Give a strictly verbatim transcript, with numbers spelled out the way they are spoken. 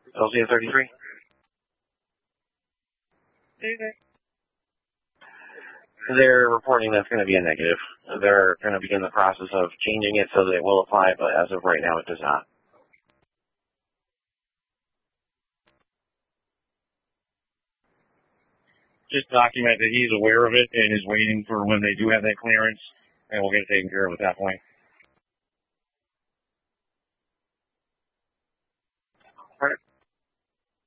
L Z thirty-three? They're reporting that's going to be a negative. They're going to begin the process of changing it so that it will apply, but as of right now, it does not. Just document that he's aware of it and is waiting for when they do have that clearance, and we'll get it taken care of at that point.